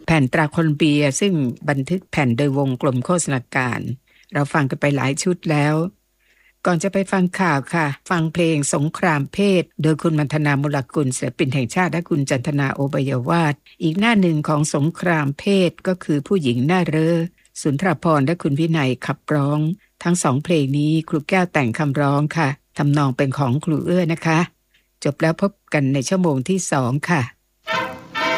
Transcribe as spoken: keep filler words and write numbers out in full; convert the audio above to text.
แผ่นตราโคลอมเบียซึ่งบันทึกแผ่นโดยวงกลมโฆษณาการเราฟังกันไปหลายชุดแล้วก่อนจะไปฟังข่าวค่ะฟังเพลงสงครามเพศโดยคุณมัณฑนามุลกุลศิลปินแห่งชาติและคุณจันทนาโอบายวาทอีกหน้าหนึ่งของสงครามเพศก็คือผู้หญิงหน้าเร่อสุนทรภรณ์และคุณวินัยขับร้องทั้งสองเพลงนี้ครูแก้วแต่งคำร้องค่ะทำนองเป็นของครูเอื้อนะคะจบแล้วพบกันในชั่วโมงที่สองค่ะ